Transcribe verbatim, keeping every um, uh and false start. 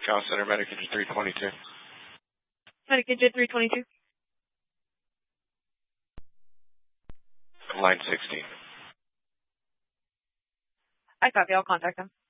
Cal Center, Medicare three twenty-two. Medicare three twenty-two. Line sixteen. I copy. I'll contact them.